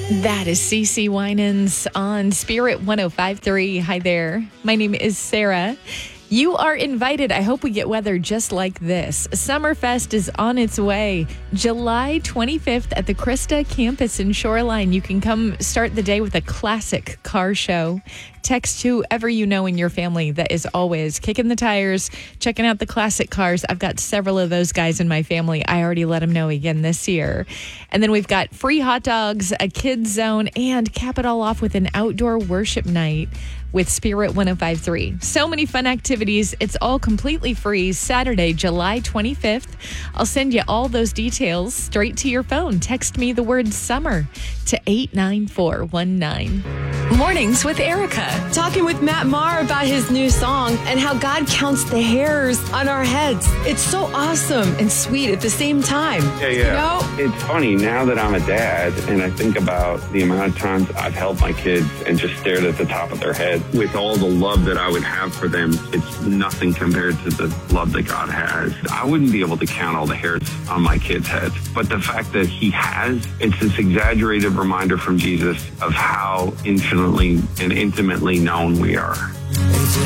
That is CeCe Winans on Spirit 105.3. Hi there. My name is Sarah. You are invited. I hope we get weather just like this. Summerfest is on its way. July 25th at the Krista campus in Shoreline. You can come start the day with a classic car show. Text whoever you know in your family that is always kicking the tires, checking out the classic cars. I've got several of those guys in my family. I already let them know again this year. And then we've got free hot dogs, a kids zone, and cap it all off with an outdoor worship night with Spirit 105.3. So many fun activities. It's all completely free. Saturday, July 25th. I'll send you all those details straight to your phone. Text me the word summer to 89419. Mornings with Erica. Talking with Matt Maher about his new song and how God counts the hairs on our heads. It's so awesome and sweet at the same time. Yeah. You know? It's funny now that I'm a dad and I think about the amount of times I've held my kids and just stared at the top of their head with all the love that I would have for them. It's nothing compared to the love that God has. I wouldn't be able to count all the hairs on my kids' heads, but the fact that he has, it's this exaggerated reminder from Jesus of how infinitely and intimately known we are.